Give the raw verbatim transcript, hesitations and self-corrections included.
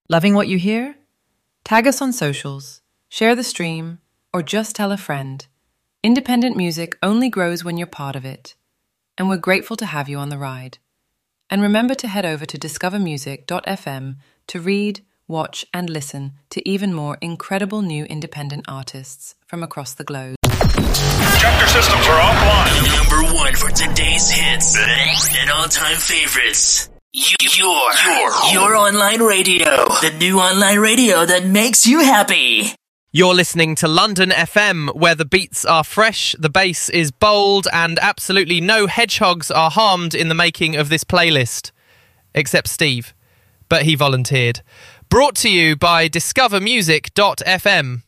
Loving what you hear? Tag us on socials, share the stream, or just tell a friend. Independent music only grows when you're part of it. And we're grateful to have you on the ride. And remember to head over to discover music dot f m to read, watch, and listen to even more incredible new independent artists from across the globe. Chapter systems are offline. Number one for today's hits and all-time favorites. Your, your, your online radio. The new online radio that makes you happy. You're listening to London F M, where the beats are fresh, the bass is bold, and absolutely no hedgehogs are harmed in the making of this playlist. Except Steve. But he volunteered. Brought to you by discover music dot f m.